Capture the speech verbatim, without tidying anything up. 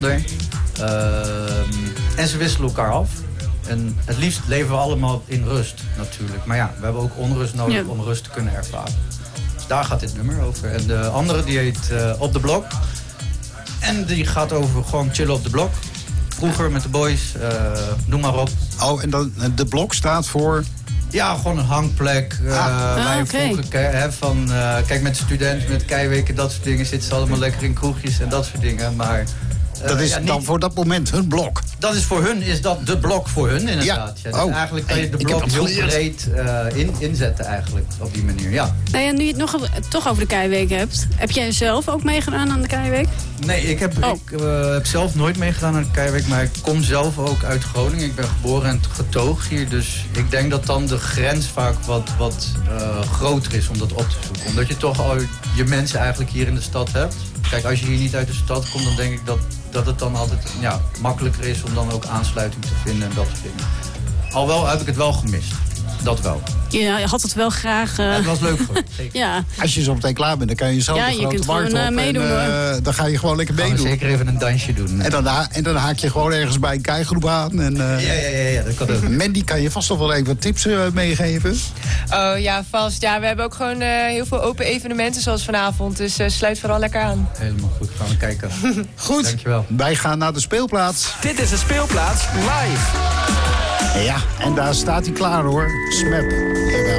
Uh, en ze wisselen elkaar af. En het liefst leven we allemaal in rust, natuurlijk. Maar ja, we hebben ook onrust nodig ja. om rust te kunnen ervaren. Dus daar gaat dit nummer over. En de andere die heet uh, Op de Blok. En die gaat over gewoon chillen op de blok. Vroeger met de boys, uh, noem maar op. Oh, en dan, de blok staat voor... Ja, gewoon een hangplek. Uh, ah. Waar je okay. vroeger hè, van... Uh, kijk, met studenten, met keiweken, dat soort dingen... zitten ze allemaal lekker in kroegjes en dat soort dingen. Maar... Uh, dat is ja, dan niet, voor dat moment hun blok? Dat is voor hun, is dat de blok voor hun inderdaad. Ja. Ja, dus oh. eigenlijk kan je de blok heel breed uh, in, inzetten eigenlijk, op die manier, ja. Nou ja, nu je het nog over, toch over de Keiweek hebt... heb jij zelf ook meegedaan aan de Keiweek? Nee, ik heb, oh. ik, uh, heb zelf nooit meegedaan aan de Keiweek... maar ik kom zelf ook uit Groningen. Ik ben geboren en getogen hier, dus ik denk dat dan de grens vaak wat, wat uh, groter is om dat op te zoeken. Omdat je toch al je mensen eigenlijk hier in de stad hebt. Kijk, als je hier niet uit de stad komt, dan denk ik dat... dat het dan altijd ja, makkelijker is om dan ook aansluiting te vinden en dat soort dingen. Al wel heb ik het wel gemist. Dat wel. Ja, je had het wel graag... Uh... Ja, het was leuk gewoon. ja. Als je zo meteen klaar bent, dan kan je zelf ja, de grote je markt gewoon, op. Uh, meedoen, en uh, dan ga je gewoon lekker meedoen. Gaan we zeker even een dansje doen. En dan, en dan haak je gewoon ergens bij een keigroep aan. En, uh, ja, ja, ja, ja, dat kan ook. Mandy, kan je vast nog wel even wat tips uh, meegeven? Oh ja, vast. Ja, we hebben ook gewoon uh, heel veel open evenementen zoals vanavond. Dus uh, sluit vooral lekker aan. Helemaal goed, gaan we kijken. Goed, dankjewel. Wij gaan naar de speelplaats. Dit is de speelplaats live. Ja, en daar staat hij klaar hoor. Smep, jawel.